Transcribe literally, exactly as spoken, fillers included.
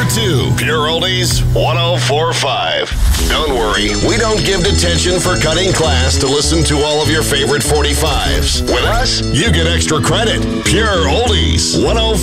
number two, Pure Oldies one oh four point five. Don't worry, we don't give detention for cutting class to listen to all of your favorite forty-fives. With us, you get extra credit. Pure Oldies one oh four point five.